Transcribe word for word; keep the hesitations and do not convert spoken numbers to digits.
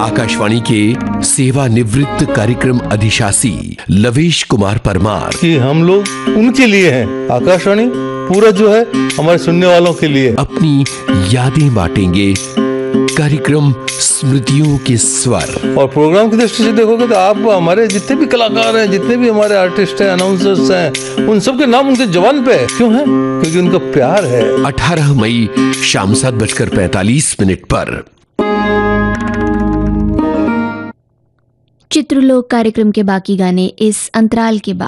आकाशवाणी के सेवानिवृत्त कार्यक्रम अधिशासी लवेश कुमार परमार कि हम लोग उनके लिए हैं, आकाशवाणी पूरा जो है हमारे सुनने वालों के लिए अपनी यादें बांटेंगे। कार्यक्रम स्मृतियों के स्वर। और प्रोग्राम की दृष्टि से देखोगे तो आप हमारे जितने भी कलाकार हैं, जितने भी हमारे आर्टिस्ट हैं, अनाउंसर्स हैं, उन सबके नाम उनके जवान पे है। क्यों है? क्योंकि उनका प्यार है। अठारह मई शाम सात बजकर पैंतालीस मिनट पर चित्रलोक कार्यक्रम के बाकी गाने इस अंतराल के बाद।